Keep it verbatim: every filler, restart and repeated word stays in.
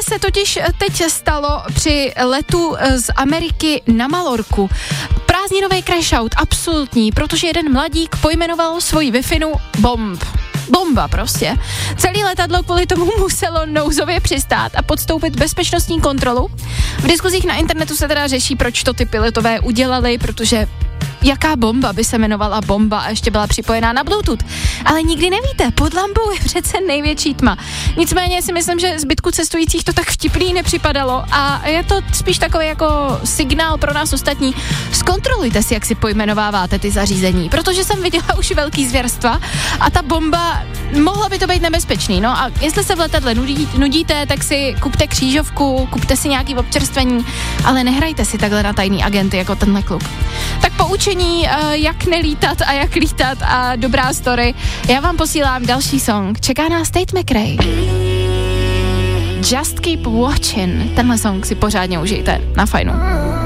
se totiž teď stalo při letu z Ameriky na Malorku. Prázdninový crashout, absolutní, protože jeden mladík pojmenoval svoji Wi-Fi bomb. Bomba prostě. Celé letadlo kvůli tomu muselo nouzově přistát a podstoupit bezpečnostní kontrolu. V diskuzích na internetu se teda řeší, proč to ty pilotové udělali, protože jaká bomba by se jmenovala bomba a ještě byla připojená na Bluetooth. Ale nikdy nevíte, pod lampou je přece největší tma. Nicméně si myslím, že zbytku cestujících to tak vtipný nepřipadalo a je to spíš takový jako signál pro nás ostatní. Zkontrolujte si, jak si pojmenováváte ty zařízení, protože jsem viděla už velký zvěrstva a ta bomba, mohla by to být nebezpečný. No a jestli se v letadle nudí, nudíte, tak si kupte křížovku, kupte si nějaký občerstvení, ale nehrajte si takhle na tajný agenty jako tenhle klub. Tak poučení, jak nelítat a jak lítat a dobrá story. Já vám posílám další song. Čeká nás Tate McRae. Just Keep Watching. Tenhle song si pořádně užijte. Na fajnu.